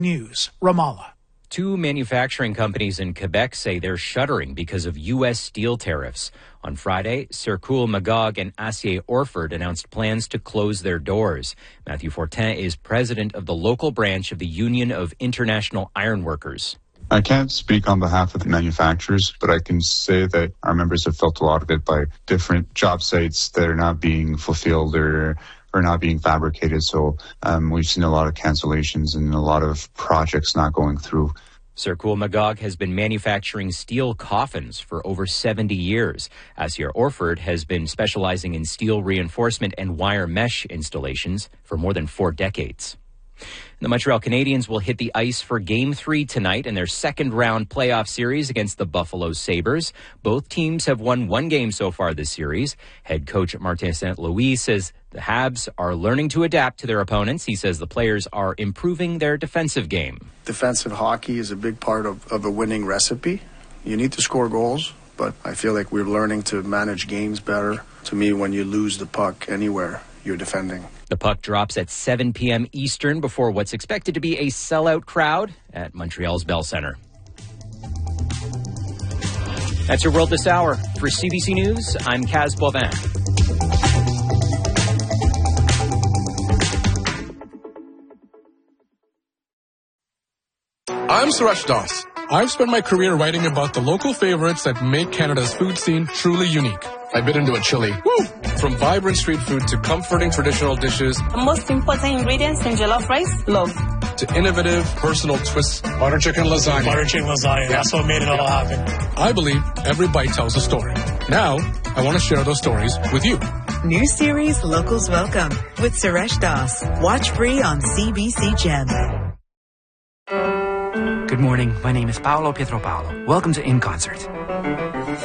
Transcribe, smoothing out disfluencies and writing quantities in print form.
News, Ramallah. Two manufacturing companies in Quebec say they're shuttering because of U.S. steel tariffs. On Friday, Circoul Magog and Acier Orford announced plans to close their doors. Matthew Fortin is president of the local branch of the Union of International Ironworkers. I can't speak on behalf of the manufacturers, but I can say that our members have felt a lot of it by different job sites that are not being fulfilled or not being fabricated. So we've seen a lot of cancellations and a lot of projects not going through. Circoul Magog has been manufacturing steel coffins for over 70 years. Acier Orford has been specializing in steel reinforcement and wire mesh installations for more than 4 decades. The Montreal Canadiens will hit the ice for Game 3 tonight in their second-round playoff series against the Buffalo Sabres. Both teams have won 1 game so far this series. Head coach Martin St. Louis says the Habs are learning to adapt to their opponents. He says the players are improving their defensive game. Defensive hockey is a big part of a winning recipe. You need to score goals, but I feel like we're learning to manage games better. To me, when you lose the puck anywhere, you're defending. The puck drops at 7 p.m. Eastern before what's expected to be a sellout crowd at Montreal's Bell Centre. That's your World This Hour. For CBC News, I'm Kaz Bovin. I'm Suresh Das. I've spent my career writing about the local favorites that make Canada's food scene truly unique. I bit into a chili. Woo! From vibrant street food to comforting traditional dishes. The most important ingredients in jollof rice, love. To innovative, personal twists. Butter chicken lasagna. Butter chicken lasagna. That's what made it all happen. I believe every bite tells a story. Now, I want to share those stories with you. New series Locals Welcome with Suresh Das. Watch free on CBC Gem. Good morning. My name is Paolo Pietropalo. Welcome to In Concert.